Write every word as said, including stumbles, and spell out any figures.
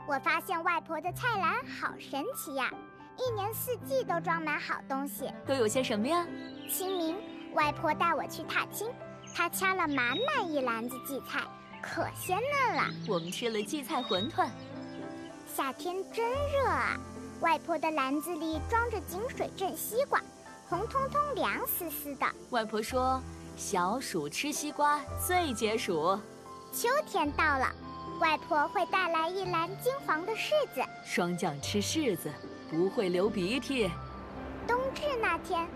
我发现外婆的菜篮好神奇呀，一年四季都装满好东西。 都有些什么呀？ 清明，外婆带我去踏青，她掐了满满一篮子荠菜，可鲜嫩了。 我们吃了荠菜馄饨。 夏天真热啊，外婆的篮子里装着井水镇西瓜，红彤彤凉丝丝的。 外婆说，小暑吃西瓜最解暑。 秋天到了，外婆会带来一篮金黄的柿子， 霜降吃柿子不会流鼻涕。 冬至那天，